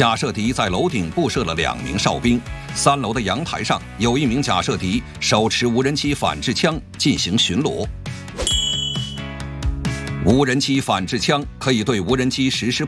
假设敌在楼顶布设了2名哨兵，3楼的阳台上有1名假设敌手持无人机反制枪进行巡逻。无人机反制枪可以对无人机实施